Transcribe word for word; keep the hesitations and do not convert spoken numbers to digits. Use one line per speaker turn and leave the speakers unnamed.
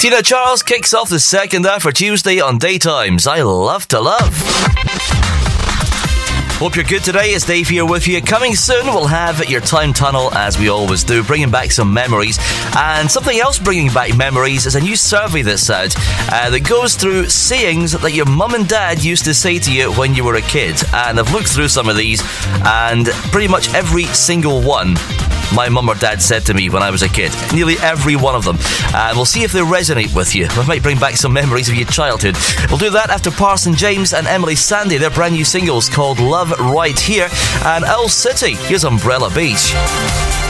Tina Charles kicks off the second half for Tuesday on Daytimes. I love to love. Hope you're good today. It's Dave here with you. Coming soon, we'll have your time tunnel, as we always do, bringing back some memories. And something else bringing back memories is a new survey that's out uh, that goes through sayings that your mum and dad used to say to you when you were a kid. And I've looked through some of these, and pretty much every single one my mum or dad said to me when I was a kid. Nearly every one of them. And we'll see if they resonate with you. We might bring back some memories of your childhood. We'll do that after Parson James and Emily Sandé. Their brand new singles called Love Right Here. And Owl City. Here's Umbrella Beach.